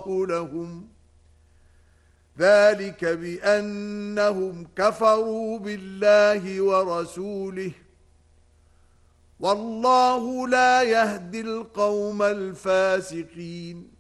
لهم ذلك بأنهم كفروا بالله ورسوله والله لا يهدي القوم الفاسقين